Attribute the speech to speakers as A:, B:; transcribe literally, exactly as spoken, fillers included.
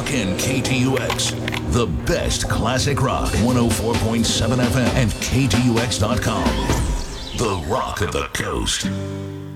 A: Rock and K T U X. The best classic rock. one oh four point seven F M and K T U X dot com. The Rock of the Coast.